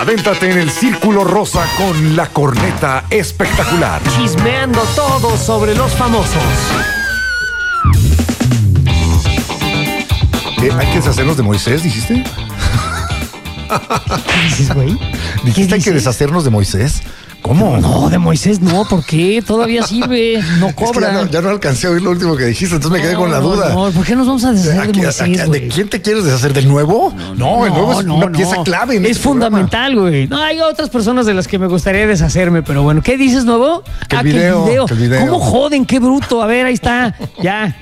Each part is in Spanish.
Avéntate en el Círculo Rosa con la corneta espectacular. Chismeando todo sobre los famosos. ¿Hay que deshacernos de Moisés, dijiste? ¿Qué dices, güey? ¿Dijiste hay que deshacernos de Moisés? ¿Cómo? No, de Moisés no, ¿por qué? Todavía sirve, no cobra. Es que ya no alcancé a oír lo último que dijiste, entonces me quedé con la duda. No, ¿por qué nos vamos a deshacer de Moisés, güey? ¿De quién te quieres deshacer? ¿Del nuevo? No, el nuevo es una pieza clave en es este fundamental, güey. No, hay otras personas de las que me gustaría deshacerme, pero bueno, ¿qué dices, nuevo? Que el video. ¿Cómo joden? Qué bruto. A ver, ahí está, ya.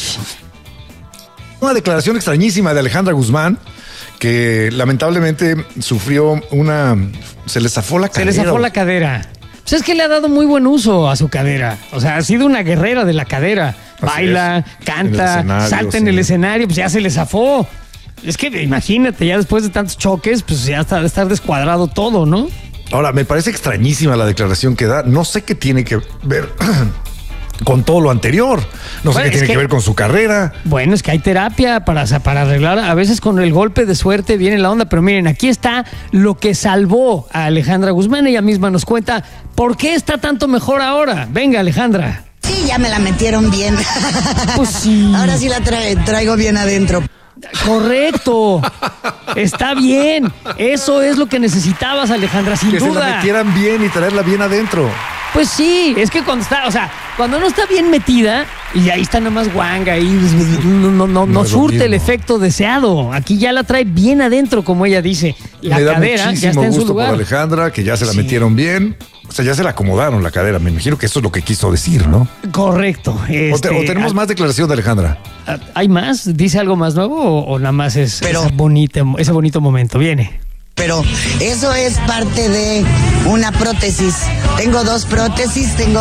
Una declaración extrañísima de Alejandra Guzmán, que lamentablemente sufrió se le zafó la cadera. Se le zafó la cadera. Pues es que le ha dado muy buen uso a su cadera. O sea, ha sido una guerrera de la cadera. Baila, canta, salta en el escenario, pues ya se le zafó. Es que imagínate, ya después de tantos choques, pues ya está de estar descuadrado todo, ¿no? Ahora, me parece extrañísima la declaración que da. No sé qué tiene que ver con todo lo anterior. No sé qué tiene que ver con su carrera. Bueno, es que hay terapia para arreglar. A veces con el golpe de suerte viene la onda. Pero miren, aquí está lo que salvó a Alejandra Guzmán. Ella misma nos cuenta por qué está tanto mejor ahora. Venga, Alejandra. Sí, ya me la metieron bien. Pues sí. Ahora sí la traigo bien adentro. Correcto. Está bien. Eso es lo que necesitabas, Alejandra, sin duda. Que se la metieran bien y traerla bien adentro. Pues sí, es que cuando no está bien metida y ahí está nomás guanga y no surte el efecto deseado. Aquí ya la trae bien adentro, como ella dice. La cadera ya está en su lugar. Por Alejandra, que ya se la metieron bien. O sea, ya se la acomodaron la cadera. Me imagino que eso es lo que quiso decir, ¿no? Correcto. O tenemos más declaración de Alejandra. ¿Hay más? ¿Dice algo más nuevo o nada más es ese bonito momento? Viene. Pero eso es parte de una prótesis. Tengo 2 prótesis, tengo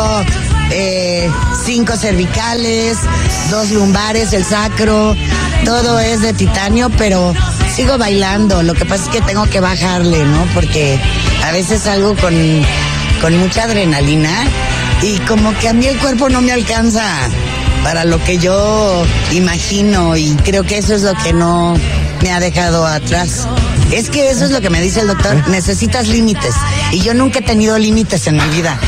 5 cervicales, 2 lumbares, el sacro, todo es de titanio, pero sigo bailando. Lo que pasa es que tengo que bajarle, ¿no? Porque a veces salgo con mucha adrenalina y como que a mí el cuerpo no me alcanza para lo que yo imagino y creo que eso es lo que no me ha dejado atrás. Es que eso es lo que me dice el doctor, necesitas límites. Y yo nunca he tenido límites en mi vida.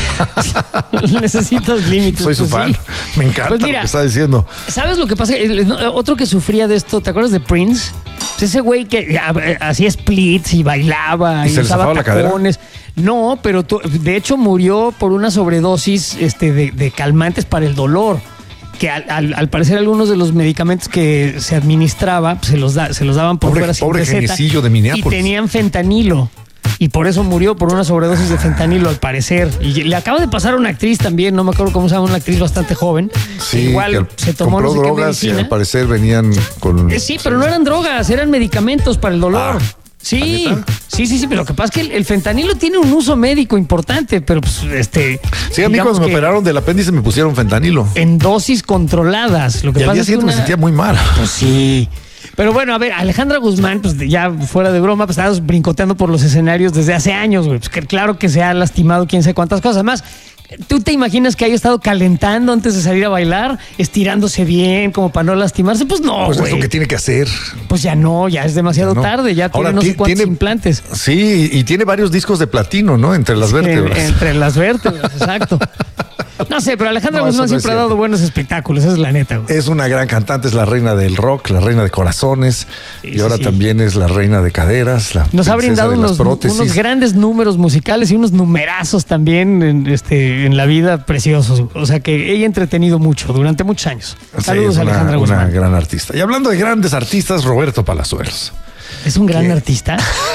Necesitas límites. Soy su fan. Sí. Me encanta pues mira, lo que está diciendo. ¿Sabes lo que pasa? Otro que sufría de esto, ¿te acuerdas de Prince? Pues ese güey que hacía splits y bailaba y usaba tacones. No, pero de hecho murió por una sobredosis de calmantes para el dolor. Que al parecer algunos de los medicamentos que se administraba se los daban por fuera sin receta de Minneapolis. Y tenían fentanilo. Y por eso murió por una sobredosis de fentanilo, al parecer. Y le acaba de pasar a una actriz también, no me acuerdo cómo se llama, una actriz bastante joven. Sí, igual se tomó no sé drogas qué medicina. Y al parecer venían con... Sí, pero no eran drogas, eran medicamentos para el dolor. Sí, pero lo que pasa es que el fentanilo tiene un uso médico importante, pero pues Sí, a mí cuando me operaron del apéndice me pusieron fentanilo. En dosis controladas. Lo que pasa al día siguiente me sentía muy mal. Pues sí. Pero bueno, a ver, Alejandra Guzmán, pues ya fuera de broma, pues estabas brincoteando por los escenarios desde hace años, güey. Pues que claro que se ha lastimado quién sabe cuántas cosas más. ¿Tú te imaginas que haya estado calentando antes de salir a bailar? Estirándose bien, como para no lastimarse. Pues no, pues es lo que tiene que hacer. Pues ya es demasiado tarde. Ya tiene no sé cuántos implantes. Sí, y tiene varios discos de platino, ¿no? Entre las vértebras. Entre las vértebras, exacto. No sé, pero Alejandra Guzmán siempre ha dado buenos espectáculos, esa es la neta, güey. Es una gran cantante, es la reina del rock, la reina de corazones, y ahora también es la reina de caderas. Nos ha brindado unos grandes números musicales y unos numerazos también en la vida preciosos. O sea que ella ha entretenido mucho durante muchos años. Saludos a Alejandra Guzmán. Una gran artista. Y hablando de grandes artistas, Roberto Palazuelos. ¿Es un gran artista?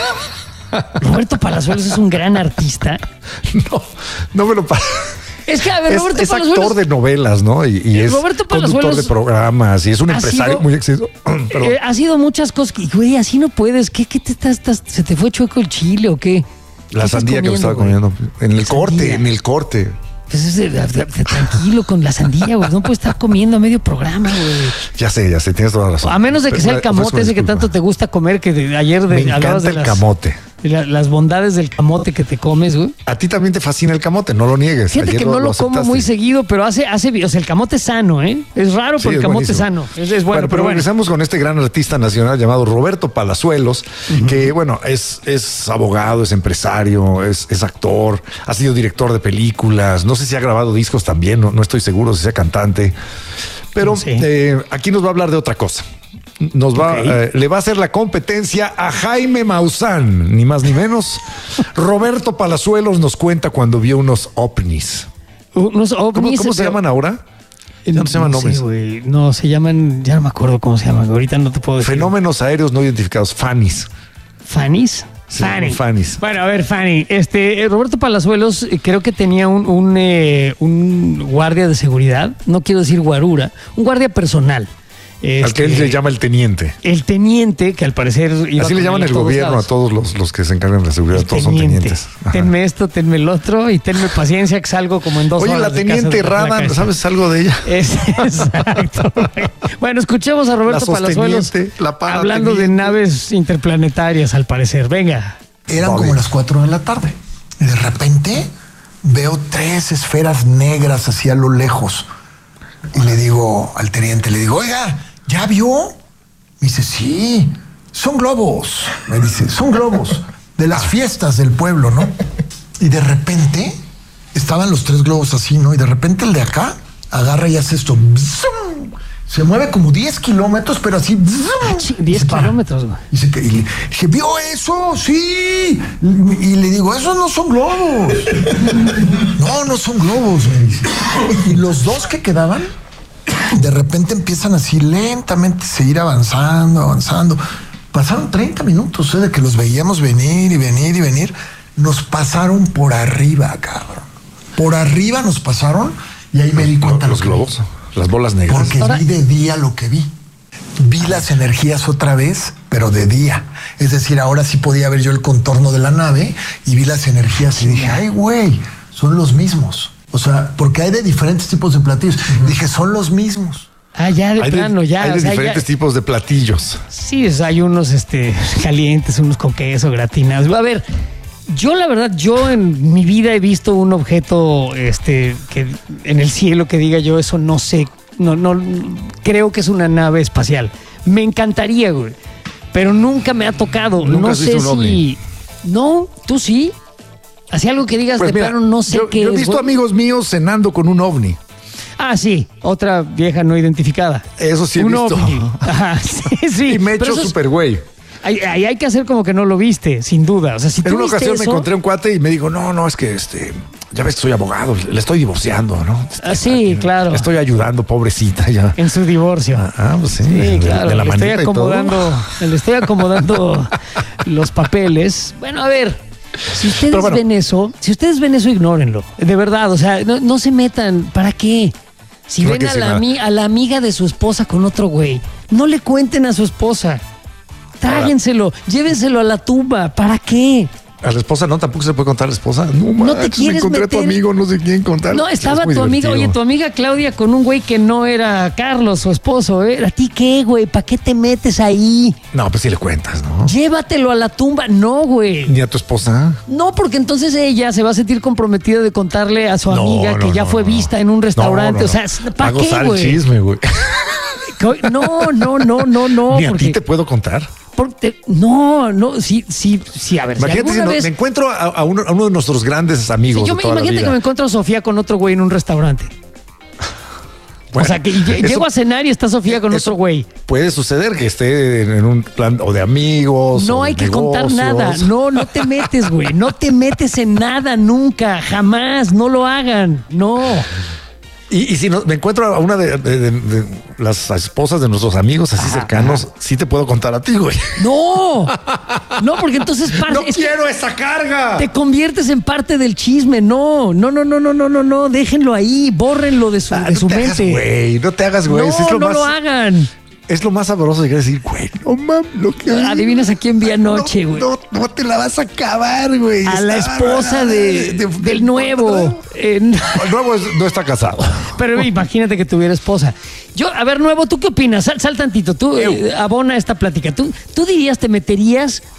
¿Roberto Palazuelos es un gran artista? No me lo pasa. Es que, a ver, Roberto Palazuelos es actor de novelas, ¿no? Y es conductor de programas y es un empresario muy exitoso. Ha sido muchas cosas. Y, güey, así no puedes. ¿Qué te estás? ¿Se te fue chueco el chile o qué? La sandía que me estaba comiendo. En el corte. Pues tranquilo con la sandía, güey. No puedes estar comiendo a medio programa, güey. Ya sé, tienes toda la razón. A menos de que sea el camote ese que tanto te gusta comer, que ayer me encanta el camote. las bondades del camote que te comes, güey. A ti también te fascina el camote, no lo niegues. Fíjate que no lo como muy seguido, pero hace, o sea, el camote es sano, ¿eh? Es raro, pero el camote es sano. Es bueno, pero regresamos con este gran artista nacional llamado Roberto Palazuelos, que, bueno, es abogado, es empresario, es actor, ha sido director de películas, no sé si ha grabado discos también, no estoy seguro si sea cantante, pero no sé. Aquí nos va a hablar de otra cosa. Le va a hacer la competencia a Jaime Maussan, ni más ni menos. Roberto Palazuelos nos cuenta cuando vio unos ovnis. ¿Unos ovnis? ¿Cómo se llaman ahora? Ya no se llaman nombres. Sí, no, se llaman, ya no me acuerdo cómo se llaman. Ahorita no te puedo decir. Fenómenos aéreos no identificados, FANIs. ¿FANIs? Sí, Fanis. Bueno, a ver, Fanny. Roberto Palazuelos creo que tenía un guardia de seguridad, no quiero decir guarura, un guardia personal. Al que él le llama el teniente. El teniente, que al parecer iba así le llaman el gobierno lados. A todos los que se encargan de la seguridad, todos son tenientes. Ajá. Tenme esto, tenme el otro y tenme paciencia que salgo como en 2 horas. Oye, la teniente Rada, ¿sabes algo de ella? Exacto. Bueno, escuchemos a Roberto Palazuelos hablando de naves interplanetarias, al parecer. Venga. Eran como las 4 de la tarde. Y de repente veo 3 esferas negras así a lo lejos. Y le digo al teniente, oiga, ¿ya vio? Me dice, sí, son globos. Me dice, son globos de las fiestas del pueblo, ¿no? Y de repente estaban los 3 globos así, ¿no? Y de repente el de acá agarra y hace esto. ¡Bzum! Se mueve como 10 kilómetros, pero así. 10 kilómetros, güey. Y dije, ¿vio eso? Sí. Y le digo, esos no son globos. No son globos, me dice. Y los 2 que quedaban, de repente empiezan así lentamente a seguir avanzando. Pasaron 30 minutos, de que los veíamos venir y venir y venir. Nos pasaron por arriba, cabrón. Por arriba nos pasaron y ahí me di cuenta los globos. Las bolas negras. Porque vi de día lo que vi. Vi las energías otra vez, pero de día. Es decir, ahora sí podía ver yo el contorno de la nave y vi las energías y dije, ay, güey, son los mismos. O sea, porque hay de diferentes tipos de platillos. Dije, son los mismos. Ah, ya de plano, ya. Hay de diferentes tipos de platillos. Sí, hay unos calientes, unos con queso, gratinados. A ver, yo la verdad, en mi vida he visto un objeto que en el cielo que diga yo, eso no sé, no creo que es una nave espacial. Me encantaría, güey, pero nunca me ha tocado. ¿Nunca no sé si ovni? No, tú sí. Así algo que digas pues de plano, no sé qué es. Yo he visto amigos míos cenando con un ovni. Ah, sí, otra vieja no identificada. Eso sí he visto. Ovni. Ajá, sí. Y me he hecho súper güey. Ahí hay que hacer como que no lo viste, sin duda. O sea, si tú en una ocasión me encontré un cuate y me dijo, no, es que ya ves, soy abogado, le estoy divorciando, ¿no? Sí, claro. Le estoy ayudando, pobrecita, ya. En su divorcio. Pues sí. Sí, claro. De la le estoy acomodando los papeles. Bueno, a ver. Si ustedes ven eso, ignórenlo. De verdad, o sea, no se metan. ¿Para qué? Si ven a la amiga de su esposa con otro güey, no le cuenten a su esposa. Tráguenselo, llévenselo a la tumba. ¿Para qué? A la esposa no, tampoco se puede contar a la esposa. No te quieres encontré meter. A tu amigo, no sé quién contar. No, estaba tu amiga, oye, tu amiga Claudia con un güey que no era Carlos, su esposo, ¿eh? ¿A ti qué, güey? ¿Para qué te metes ahí? No, pues sí le cuentas, ¿no? Llévatelo a la tumba. No, güey. ¿Ni a tu esposa? No, porque entonces ella se va a sentir comprometida de contarle a su amiga que ya fue vista en un restaurante. O sea, ¿para qué, güey? El chisme, güey. No. ¿Ni a ti te puedo contar? Sí, a ver. Imagínate si me encuentro a uno de nuestros grandes amigos. Imagínate que me encuentro a Sofía con otro güey en un restaurante. Bueno, o sea, que llego a cenar y está Sofía con otro güey. Puede suceder que esté en un plan o de amigos. No hay que contar nada. No te metes, güey. No te metes en nada nunca, jamás. No lo hagan. No. Y si me encuentro a una de las esposas de nuestros amigos así cercanos, sí te puedo contar a ti, güey. No, porque entonces no quiero esa carga. Te conviertes en parte del chisme. No, déjenlo ahí, bórrenlo de su mente. No te hagas, güey. No lo hagan. Es lo más sabroso de decir, güey, no mames, lo que hay. Adivinas a quién vi anoche, güey. No te la vas a acabar, güey. A la esposa del nuevo. El nuevo no está casado. Pero imagínate que tuviera esposa. A ver, nuevo, ¿tú qué opinas? Sal tantito, tú abona esta plática. ¿Tú dirías, te meterías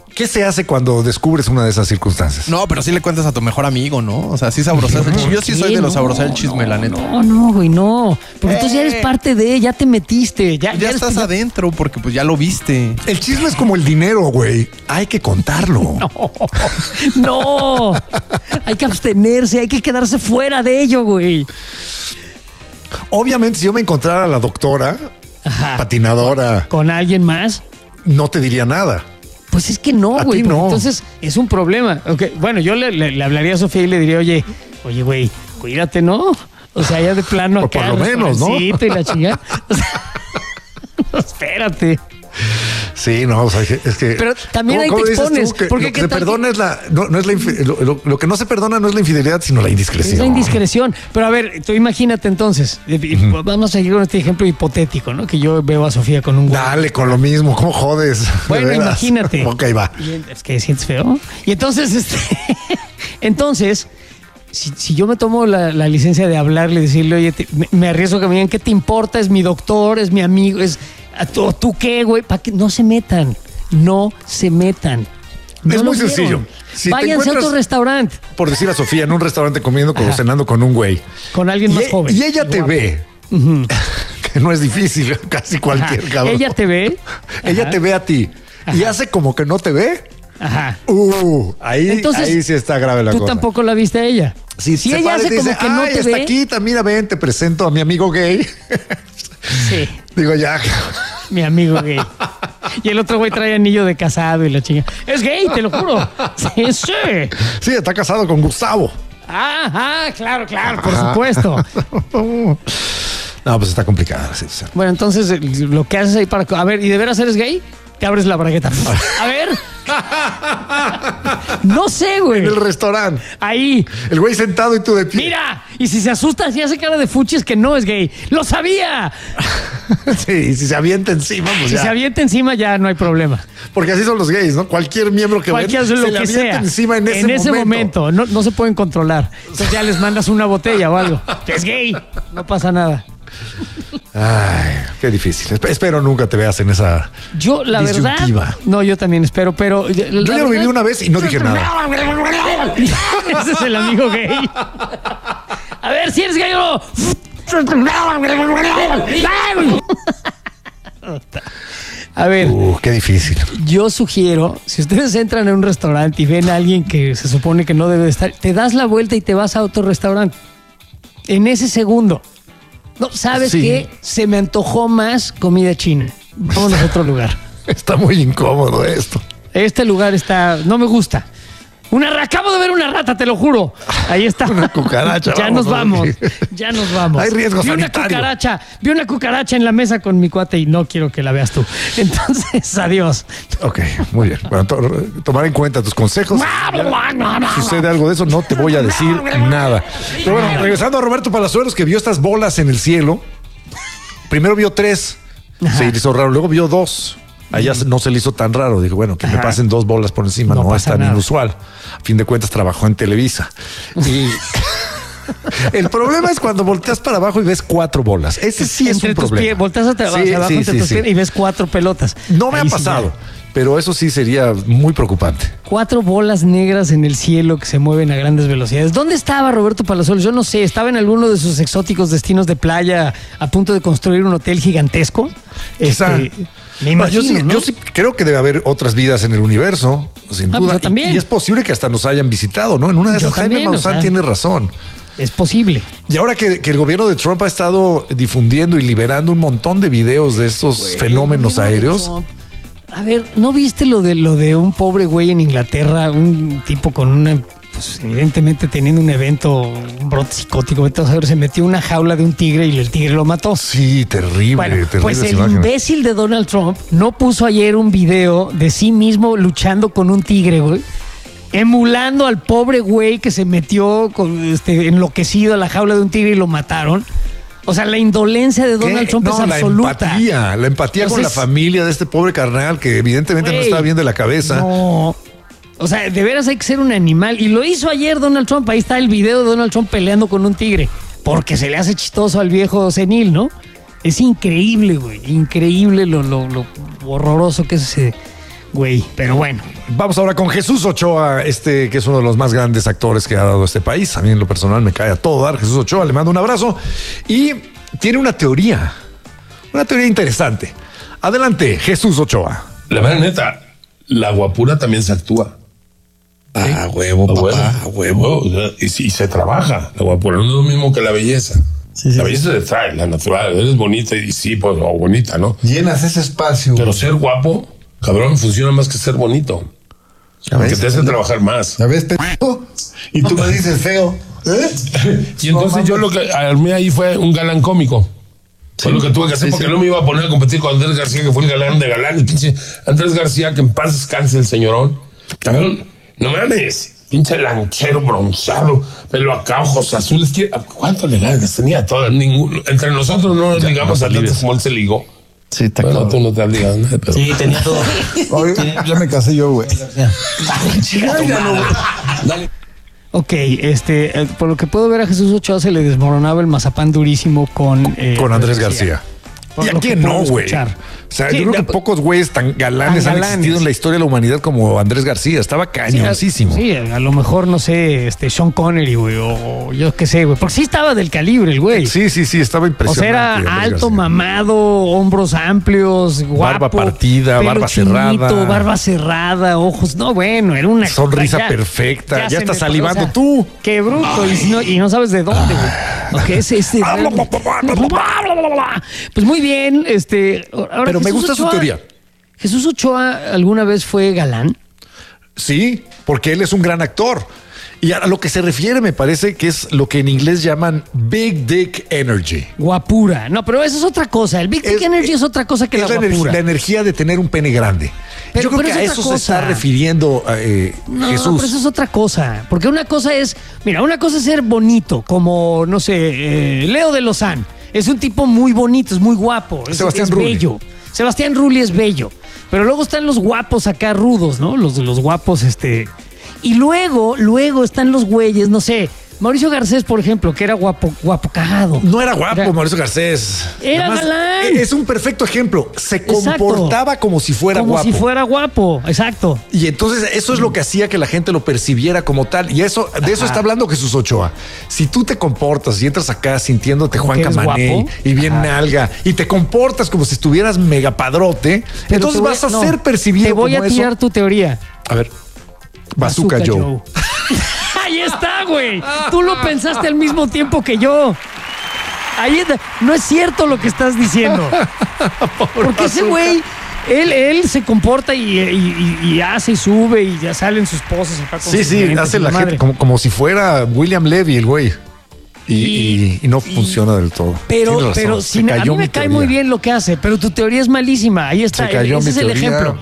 ¿Qué se hace cuando descubres una de esas circunstancias? No, pero sí le cuentas a tu mejor amigo, ¿no? O sea, sí sabrosas el chisme. Yo sí soy de los sabrosar el chisme, la neta. No, güey, no. Porque tú ya eres parte de, ya te metiste. Ya estás adentro porque pues ya lo viste. El chisme es como el dinero, güey. Hay que contarlo. No. Hay que abstenerse, hay que quedarse fuera de ello, güey. Obviamente, si yo me encontrara a la doctora, patinadora, ¿con alguien más? No te diría nada. Pues es que no, güey. No. Entonces es un problema. Okay. Bueno, yo le hablaría a Sofía y le diría, oye, güey, cuídate, ¿no? O sea, ya de plano acá. Por lo menos, ¿no? Y la chingada. O sea, no, espérate. Sí, no, o sea, es que. Pero también ahí te expones. Porque lo que se perdona es lo que no se perdona no es la infidelidad, sino la indiscreción. Es la indiscreción. Pero a ver, tú imagínate entonces. Vamos a seguir con este ejemplo hipotético, ¿no? Que yo veo a Sofía con un güey. Dale, con lo mismo. ¿Cómo jodes? Bueno, imagínate. Ok, va. Es que sientes feo. Y entonces, entonces. Si yo me tomo la licencia de hablarle y decirle, oye, me arriesgo que me digan, ¿qué te importa? Es mi doctor, es mi amigo, ¿tú qué, güey? ¿Para qué? No se metan. No se metan. No es muy sencillo. Si váyanse a otro restaurante. Por decir a Sofía, en un restaurante comiendo, cenando con un güey. Con alguien más joven. Y ella te ve. Que no es difícil, casi cualquier cabrón. Ella te ve. Ella te ve a ti. Y hace como que no te ve. Ajá. Ahí sí está grave la cosa. Tú tampoco la viste a ella. Si ella hace como que no te ve. Está aquí, mira, ven, te presento a mi amigo gay. Sí. Digo, ya. Mi amigo gay. Y el otro güey trae anillo de casado y la chinga. Es gay, te lo juro. Sí. Sí, está casado con Gustavo. Claro, por supuesto. No, pues está complicada. Sí. Bueno, entonces lo que haces ahí para... A ver, ¿y de veras eres gay? Te abres la bragueta. A ver. No sé, güey. En el restaurante. Ahí. El güey sentado y tú de pie. Mira. Y si se asusta, si hace cara de fuchi, es que no es gay. ¡Lo sabía! Sí, y si se avienta encima, pues ya. Si se avienta encima, ya no hay problema. Porque así son los gays, ¿no? Cualquier miembro que ven, se le avienta encima en ese momento. No se pueden controlar. Entonces ya les mandas una botella o algo. Que es gay. No pasa nada. Ay, qué difícil. Espero nunca te veas en esa yo, la disyuntiva. Verdad, no, yo también espero, pero... Yo ya lo viví una vez y no dije nada. Ese es el amigo gay. A ver, si eres gay o no. A ver. Qué difícil. Yo sugiero, si ustedes entran en un restaurante y ven a alguien que se supone que no debe estar, te das la vuelta y te vas a otro restaurante. En ese segundo. No, ¿sabes qué? Se me antojó más comida china. Vámonos a otro lugar. Está muy incómodo esto. Este lugar no me gusta. Acabo de ver una rata, te lo juro. Ahí está. Una cucaracha. Ya nos vamos. Hay riesgo sanitario. Vi una cucaracha en la mesa con mi cuate y no quiero que la veas tú. Entonces, adiós. Ok, muy bien. Bueno, tomar en cuenta tus consejos. Si sucede algo de eso, no te voy a decir nada. Pero bueno, regresando a Roberto Palazuelos, que vio estas bolas en el cielo. Primero vio 3. Se le hizo raro. Luego vio 2. Allá no se le hizo tan raro. Dijo, bueno, que me pasen 2 bolas por encima no es tan inusual. A fin de cuentas, trabajó en Televisa. Y el problema es cuando volteas para abajo y ves 4 bolas. Ese sí es un problema. Volteas hacia abajo entre tus pies y ves 4 pelotas. No me ha pasado, pero eso sí sería muy preocupante. 4 bolas negras en el cielo que se mueven a grandes velocidades. ¿Dónde estaba Roberto Palazuelos? Yo no sé. ¿Estaba en alguno de sus exóticos destinos de playa a punto de construir un hotel gigantesco? Quizá. Me imagino, yo sí creo que debe haber otras vidas en el universo, sin duda. Pues también. Y es posible que hasta nos hayan visitado, ¿no? En una de esas, Jaime Maussan tiene razón. Es posible. Y ahora que el gobierno de Trump ha estado difundiendo y liberando un montón de videos de estos fenómenos aéreos. A ver, ¿no viste lo de un pobre güey en Inglaterra? Un tipo con una... Pues evidentemente teniendo un evento, un brote psicótico, se metió en una jaula de un tigre y el tigre lo mató. Sí, terrible. Bueno, terrible pues el imbécil de Donald Trump no puso ayer un video de sí mismo luchando con un tigre, güey, emulando al pobre güey que se metió enloquecido a la jaula de un tigre y lo mataron. O sea, la indolencia de Donald Trump es absoluta. La empatía con la familia de este pobre carnal que evidentemente no estaba bien de la cabeza. No. O sea, de veras hay que ser un animal. Y lo hizo ayer Donald Trump. Ahí está el video de Donald Trump peleando con un tigre. Porque se le hace chistoso al viejo senil, ¿no? Es increíble, güey. Increíble lo horroroso que es ese güey, pero bueno. Vamos ahora con Jesús Ochoa, que es uno de los más grandes actores que ha dado este país. A mí en lo personal me cae a todo dar. Jesús Ochoa, le mando un abrazo. Y tiene una teoría interesante. Adelante, Jesús Ochoa. La verdad, neta, la guapura también se actúa. A huevo, papá, a huevo. Y se trabaja. La guapura no es lo mismo que la belleza. Sí, la belleza se trae, la natural. Eres bonita y sí, pues, o bonita, ¿no? Llenas ese espacio. Pero ser guapo, cabrón, funciona más que ser bonito. Porque te hace trabajar más. ¿Sabes, pendejo? Y tú me dices feo. Y entonces yo lo que armé ahí fue un galán cómico. Fue lo que tuve que hacer porque no me iba a poner a competir con Andrés García, que fue el galán de galán. Y pinche Andrés García, que en paz descanse el señorón. Cabrón, no mames. Pinche lanchero bronceado, pelo acá, ojos azules. ¿Cuántos legales tenía? Todas, ninguno. Entre nosotros no nos ligamos a tantos como él se ligó. Sí, está bueno, claro. tú no te has ligado nada. Pero... Sí, tenía todo. Oye, ya me casé yo, güey. Ok, por lo que puedo ver a Jesús Ochoa se le desmoronaba el mazapán durísimo con Andrés García. ¿Y a quién no, güey? O sea, sí, yo creo que pocos güeyes tan galanes han existido en la historia de la humanidad como Andrés García. Estaba cañoncísimo. Sí, a lo mejor, no sé, Sean Connery, güey, o yo qué sé, güey. Porque sí estaba del calibre el güey. Sí, estaba impresionante. O sea, era alto, García. Mamado, hombros amplios, guapo. Barba partida, barba cerrada. Barba cerrada, ojos. No, bueno, era una... Sonrisa perfecta. Ya estás salivando tú. Qué bruto. Y no sabes de dónde, güey. Ok, pues muy bien, ahora pero me gusta su teoría. ¿Jesús Ochoa alguna vez fue galán? Sí, porque él es un gran actor. Y a lo que se refiere me parece que es lo que en inglés llaman Big Dick Energy. Guapura. No, pero eso es otra cosa. El Big Dick Energy es otra cosa que la guapura. La energía de tener un pene grande. Yo creo que a eso se está refiriendo Jesús. Pero eso es otra cosa. Porque una cosa es ser bonito, como, no sé, Leo de Lozán. Es un tipo muy bonito, es muy guapo. Es bello. Sebastián Rulli es bello. Pero luego están los guapos acá rudos, ¿no? Los guapos, Y luego están los güeyes, no sé, Mauricio Garcés, por ejemplo, que era guapo cagado. No era guapo, Mauricio Garcés. Era galán. Es un perfecto ejemplo. Se comportaba como si fuera guapo. Como si fuera guapo, exacto. Y entonces eso es lo que hacía que la gente lo percibiera como tal. Y de eso está hablando Jesús Ochoa. Si tú te comportas y entras acá sintiéndote Juan Camaney y bien nalga y te comportas como si estuvieras mega padrote, entonces vas a ser percibido como eso. Te voy a tirar tu teoría. A ver. Bazooka Joe. Ahí está, güey. Tú lo pensaste al mismo tiempo que yo. Ahí está. No es cierto lo que estás diciendo. Porque ese güey, él se comporta y hace y sube y ya salen sus poses acá con Sí, hace la gente como si fuera William Levy, el güey. Y no funciona del todo. Pero a mí me cae muy bien lo que hace, pero tu teoría es malísima. Ahí está. Ese es el ejemplo.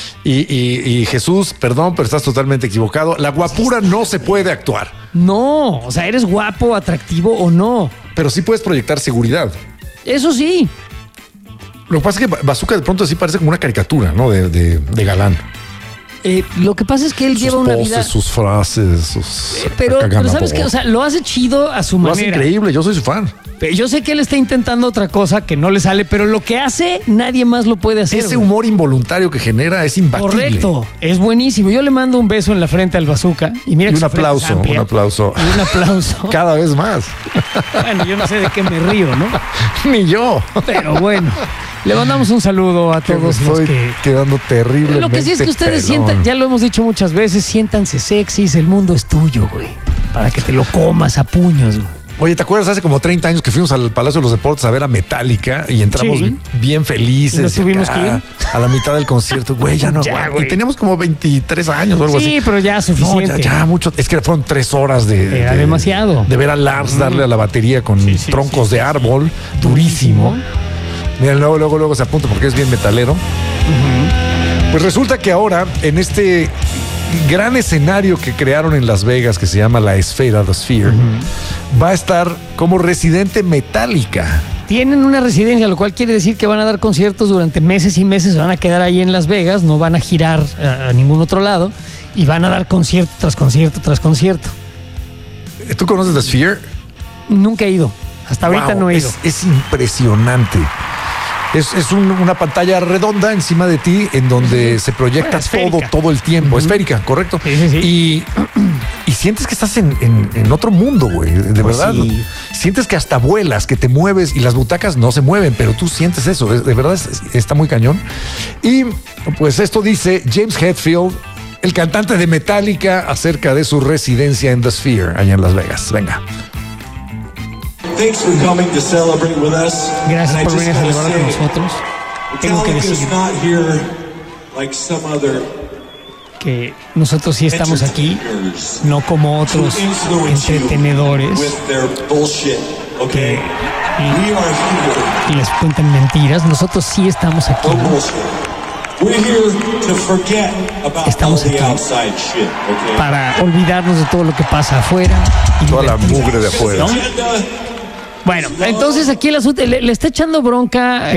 Y Jesús, perdón, pero estás totalmente equivocado. La guapura no se puede actuar. No, o sea, eres guapo, atractivo o no. Pero sí puedes proyectar seguridad. Eso sí. Lo que pasa es que Bazooka de pronto sí parece como una caricatura, ¿no? De galán. Lo que pasa es que él lleva una vida... Sus frases, sus... Pero ¿sabes qué? O sea, lo hace chido a su manera. Lo hace increíble, yo soy su fan. Yo sé que él está intentando otra cosa que no le sale, pero lo que hace, nadie más lo puede hacer. Ese humor involuntario que genera es imbatible. Correcto, es buenísimo. Yo le mando un beso en la frente al Bazooka. Y mira, un aplauso. Y un aplauso. Cada vez más. Bueno, yo no sé de qué me río, ¿no? Ni yo. Pero bueno. Le mandamos un saludo a todos los que... quedando terrible. Lo que sí es que ustedes sientan, ya lo hemos dicho muchas veces, siéntanse sexys, el mundo es tuyo, güey. Para que te lo comas a puños, güey. Oye, ¿te acuerdas hace como 30 años que fuimos al Palacio de los Deportes a ver a Metallica y entramos bien felices? ¿Y nos tuvimos que ir? A la mitad del concierto, güey, ya no. Güey. Y teníamos como 23 años o algo así. Sí, pero ya suficiente. No, ya mucho. Es que fueron 3 horas Era demasiado. De ver a Lars darle a la batería con troncos de árbol, durísimo. Mira, luego se apunta porque es bien metalero. Pues resulta que ahora, en este gran escenario que crearon en Las Vegas, que se llama La Esfera, The Sphere, va a estar como residente Metallica. Tienen una residencia, lo cual quiere decir que van a dar conciertos durante meses y meses, se van a quedar ahí en Las Vegas, no van a girar a ningún otro lado y van a dar concierto tras concierto tras concierto. ¿Tú conoces The Sphere? Nunca he ido. Hasta ahorita no he ido. Es impresionante. Es una pantalla redonda encima de ti en donde se proyecta todo el tiempo. Esférica, correcto. Sí. Y sientes que estás en otro mundo, güey. De verdad. Sí. Sientes que hasta vuelas, que te mueves y las butacas no se mueven, pero tú sientes eso. De verdad está muy cañón. Y pues esto dice James Hetfield, el cantante de Metallica, acerca de su residencia en The Sphere, allá en Las Vegas. Venga. Gracias por venir a celebrar con nosotros. Tengo que decir que nosotros sí estamos aquí, no como otros entretenedores que les cuentan mentiras. Nosotros sí estamos aquí. Estamos aquí para olvidarnos de todo lo que pasa afuera y toda la mugre de afuera, ¿no? Bueno, entonces aquí el asunto le está echando bronca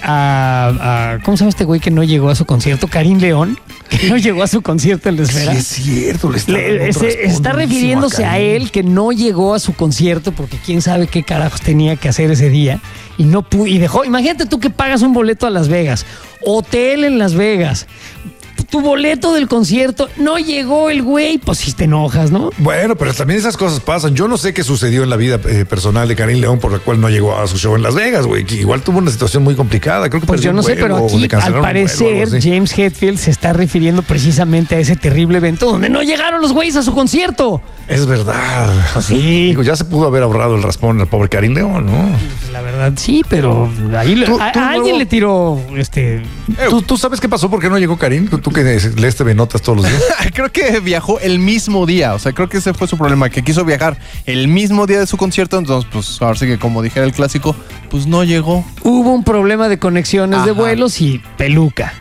a ¿cómo se llama este güey que no llegó a su concierto? Karim León, que no llegó a su concierto en La Esfera. Sí, es cierto. Está refiriéndose a él, que no llegó a su concierto porque quién sabe qué carajos tenía que hacer ese día y no pudo, y dejó. Imagínate tú que pagas un boleto a Las Vegas, hotel en Las Vegas, tu boleto del concierto, no llegó el güey, pues si te enojas, ¿no? Bueno, pero también esas cosas pasan. Yo no sé qué sucedió en la vida personal de Karim León por la cual no llegó a su show en Las Vegas, güey. Igual tuvo una situación muy complicada. Creo que pues yo no sé, pero aquí al parecer James Hetfield se está refiriendo precisamente a ese terrible evento donde no llegaron los güeyes a su concierto. Es verdad. Pues sí. Digo, ya se pudo haber ahorrado el raspón al pobre Karim León, ¿no? Pues la verdad sí, pero ahí a alguien le tiró ¿Tú sabes qué pasó? ¿Por qué no llegó Karim? Tú que lees TV Notas todos los días. Creo que viajó el mismo día. O sea, creo que ese fue su problema, que quiso viajar el mismo día de su concierto. Entonces, pues ahora sí que como dijera el clásico, pues no llegó. Hubo un problema de conexiones de vuelos y peluca.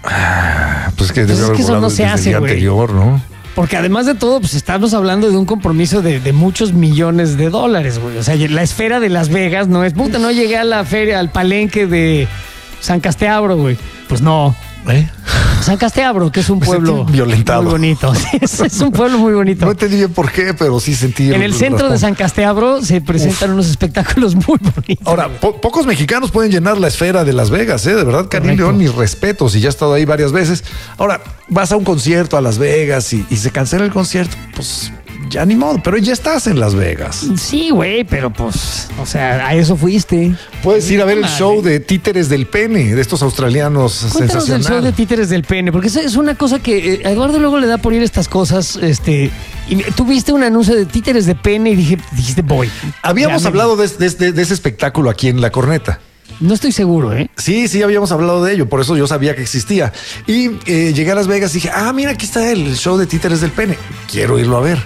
Pues que debe haber eso no se hace, güey. Anterior, ¿no? Porque además de todo, pues estamos hablando de un compromiso de muchos millones de dólares, güey. O sea, la esfera de Las Vegas no es, puta, no llegué a la feria, al palenque de San Casteabro, güey. Pues no. San Casteabro, que es un pueblo violentado, muy bonito. Es un pueblo muy bonito. No entendí bien por qué, pero sí sentí. En el centro de San Casteabro se presentan unos espectáculos muy bonitos. Ahora, pocos mexicanos pueden llenar la esfera de Las Vegas, ¿eh? De verdad, Karim León, mis respetos, y ya he estado ahí varias veces. Ahora, vas a un concierto a Las Vegas y se cancela el concierto, pues ya ni modo, pero ya estás en Las Vegas. Sí, güey, pero pues, o sea, a eso fuiste. Puedes ir a ver el show de Títeres del Pene, de estos australianos sensacionales. El show de Títeres del Pene, porque es una cosa que a Eduardo luego le da por ir estas cosas, y tú viste un anuncio de Títeres de Pene y dijiste, voy. Habíamos hablado de ese espectáculo aquí en La Corneta. No estoy seguro, ¿eh? Sí, habíamos hablado de ello, por eso yo sabía que existía. Y llegué a Las Vegas y dije, mira, aquí está el show de Títeres del Pene. Quiero irlo a ver.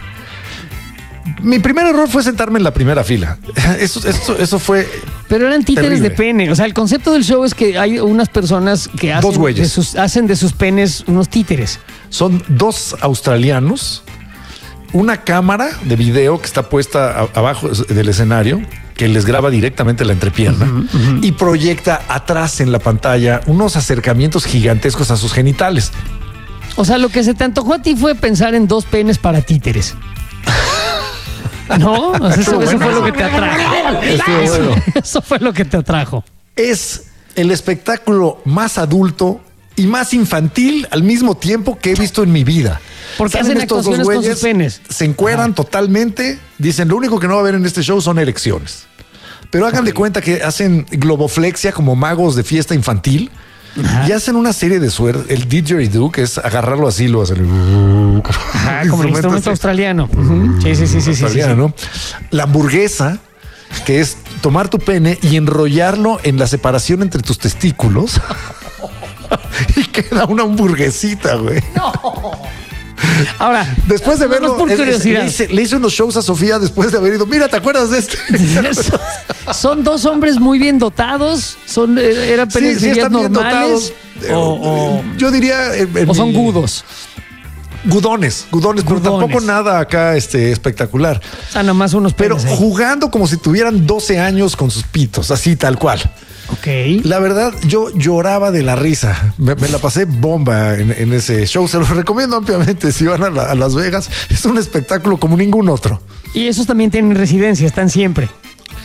Mi primer error fue sentarme en la primera fila. Eso fue. Pero eran títeres terrible. De pene. O sea, el concepto del show es que hay unas personas que hacen de sus penes unos títeres. Son dos australianos, una cámara de video que está puesta abajo del escenario, que les graba directamente la entrepierna y proyecta atrás en la pantalla unos acercamientos gigantescos a sus genitales. O sea, lo que se te antojó a ti fue pensar en dos penes para títeres. No, eso fue lo que te atrajo. Eso fue lo que te atrajo. Es el espectáculo más adulto y más infantil al mismo tiempo que he visto en mi vida. Porque hacen actuaciones con sus penes. Se encueran totalmente. Dicen, lo único que no va a haber en este show son erecciones. Pero hagan de cuenta que hacen globoflexia como magos de fiesta infantil. Y hacen una serie de suerte. El didgeridoo, que es agarrarlo así, lo hacen. Como el instrumento australiano. Sí. Australiano. La hamburguesa, que es tomar tu pene y enrollarlo en la separación entre tus testículos. Y queda una hamburguesita, güey. No. Ahora, después de verlo, le hice unos shows a Sofía después de haber ido. Mira, ¿te acuerdas de este? Son dos hombres muy bien dotados. Eran penes normales. Yo diría. O son gudos. Gudones, pero tampoco nada acá espectacular. O sea, nomás unos penes. Pero jugando como si tuvieran 12 años con sus pitos, así tal cual. Ok. La verdad, yo lloraba de la risa. Me la pasé bomba en ese show. Se los recomiendo ampliamente si van a Las Vegas. Es un espectáculo como ningún otro. Y esos también tienen residencia, están siempre.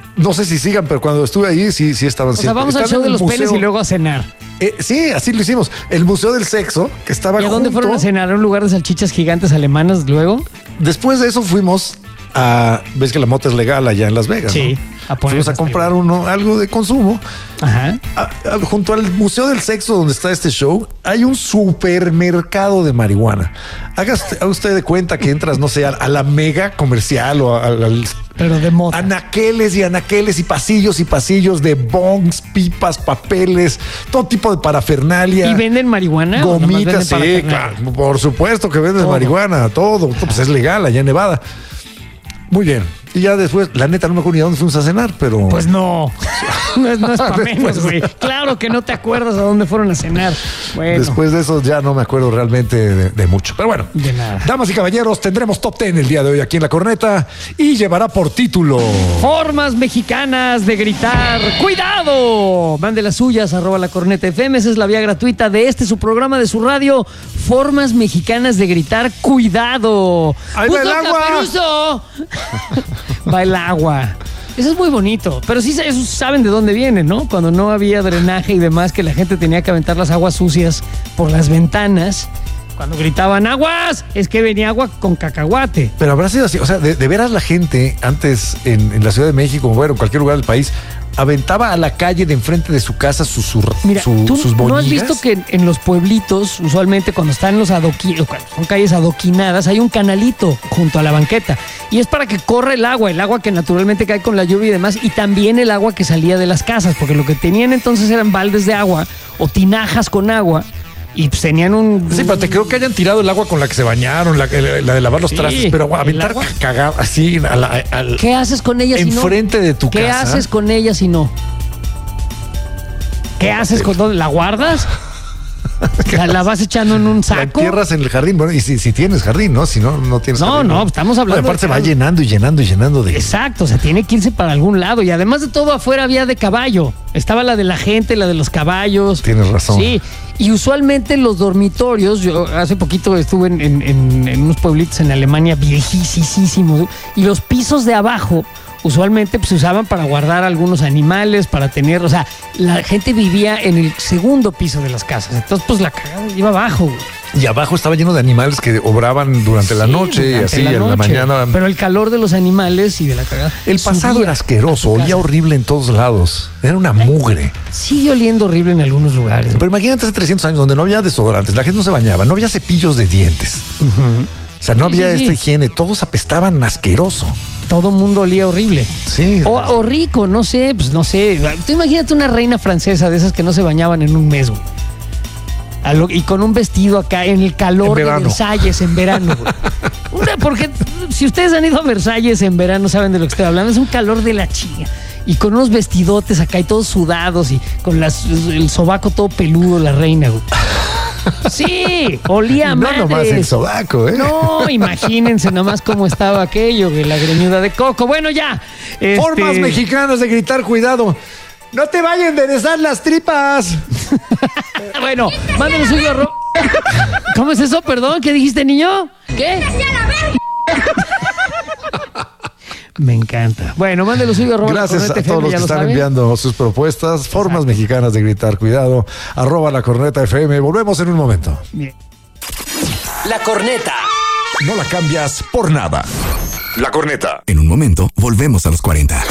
No sé si sigan, pero cuando estuve ahí sí estaban. O sea, vamos al show de los penes y luego a cenar. Sí, así lo hicimos. El Museo del Sexo, que estaba ¿Y a dónde fueron a cenar? ¿A un lugar de salchichas gigantes alemanas luego? Después de eso fuimos a... ¿Ves que la mota es legal allá en Las Vegas? Sí. ¿No? Fuimos a comprar algo de consumo. Ajá. Junto al Museo del Sexo, donde está este show, hay un supermercado de marihuana. Haga usted de cuenta que entras, no sé, a la mega comercial o al... Pero de mota. Anaqueles y pasillos de bongs, pipas, papeles, todo tipo de parafernalia. ¿Y venden marihuana? Gomitas, sí, claro. Por supuesto que venden marihuana, todo. Pues es legal allá en Nevada. Muy bien. Y ya después, la neta, no me acuerdo ni a dónde fuimos a cenar, pero... Pues no. No es para menos, güey. Claro que no te acuerdas a dónde fueron a cenar. Bueno. Después de eso ya no me acuerdo realmente de mucho. Pero bueno. De nada. Damas y caballeros, tendremos Top 10 el día de hoy aquí en La Corneta y llevará por título... Formas mexicanas de gritar. ¡Cuidado! Mande las suyas, @lacornetafm. Esa es la vía gratuita de su programa, de su radio. Formas mexicanas de gritar. ¡Cuidado! ¡Ahí va el agua! Caperuso! Va el agua. Eso es muy bonito, pero sí esos saben de dónde viene, ¿no? Cuando no había drenaje y demás, que la gente tenía que aventar las aguas sucias por las ventanas. Cuando gritaban aguas, es que venía agua con cacahuate. Pero habrá sido así, o sea, de veras la gente antes en la Ciudad de México, bueno, en cualquier lugar del país, aventaba a la calle de enfrente de su casa sus Mira, ¿tú sus boñigas? ¿No has visto que en los pueblitos, usualmente cuando están los adoquinados, son calles adoquinadas, hay un canalito junto a la banqueta? Y es para que corra el agua que naturalmente cae con la lluvia y demás, y también el agua que salía de las casas, porque lo que tenían entonces eran baldes de agua o tinajas con agua. Y pues tenían Sí, pero te creo que hayan tirado el agua con la que se bañaron, la de lavar los trastes, pero aventar cagada así ¿qué haces con ella si no? Enfrente de tu casa. ¿Qué haces con ella si no? ¿Qué haces con dónde? ¿La guardas? ¿La vas echando en un saco? La entierras en el jardín. Bueno, y si tienes jardín, ¿no? Si no tienes jardín. No, estamos hablando. Bueno, aparte se va llenando y llenando de... Exacto, o sea, tiene que irse para algún lado. Y además de todo, afuera había de caballo. Estaba la de la gente, la de los caballos. Tienes razón. Sí, y usualmente los dormitorios, yo hace poquito estuve en unos pueblitos en Alemania viejísimos, y los pisos de abajo usualmente pues, se usaban para guardar algunos animales, para tener, o sea, la gente vivía en el segundo piso de las casas. Entonces, pues la cagada iba abajo, güey. Y abajo estaba lleno de animales que obraban durante la noche y así en la mañana. Pero el calor de los animales y de la cagada. El pasado era asqueroso, olía horrible en todos lados. Era una mugre. Sigue oliendo horrible en algunos lugares. Pero imagínate hace 300 años donde no había desodorantes, la gente no se bañaba, no había cepillos de dientes. O sea, no había esta higiene, todos apestaban asqueroso. Todo mundo olía horrible. Sí. O rico, no sé, pues no sé. Tú imagínate una reina francesa de esas que no se bañaban en un mes, güey. Y con un vestido acá en el calor de Versalles en verano, güey. Porque si ustedes han ido a Versalles en verano, saben de lo que estoy hablando. Es un calor de la chinga. Y con unos vestidotes acá y todos sudados y con el sobaco todo peludo, la reina, güey. Sí, olía mal. No nomás el sobaco, ¿eh? No, imagínense nomás cómo estaba aquello, la greñuda de coco. Bueno, ya. Formas mexicanas de gritar, cuidado. No te vayan a enderezar las tripas. Bueno, mándale suyo a ¿Cómo es eso? Perdón, ¿qué dijiste, niño? ¿Qué? Me encanta. Bueno, mándelo suyo a Gracias a todos los que están enviando sus propuestas. Formas mexicanas de gritar, cuidado. @lacornetafm. Volvemos en un momento. Bien. La Corneta. No la cambias por nada. La Corneta. En un momento, volvemos a los 40.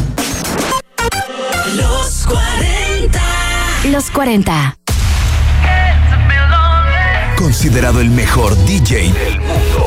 Los 40. Los 40. Considerado el mejor DJ